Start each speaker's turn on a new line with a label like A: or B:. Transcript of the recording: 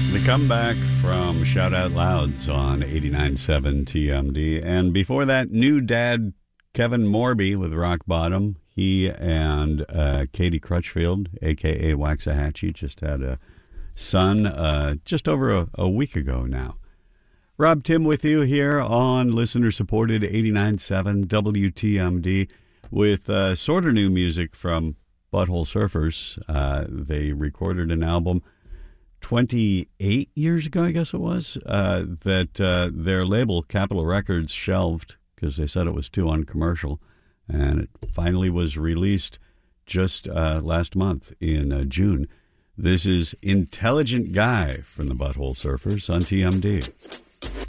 A: The comeback from Shout Out Louds on 89.7 TMD. And before that, new dad Kevin Morby with Rock Bottom. He and Katie Crutchfield, a.k.a. Waxahachie, just had a son just over a week ago now. Rob Tim with you here on listener-supported 89.7 WTMD with sort of new music from Butthole Surfers. They recorded an album 28 years ago, I guess it was, that their label, Capitol Records, shelved because they said it was too uncommercial. And it finally was released just last month in June. This is Intelligent Guy from the Butthole Surfers on TMD.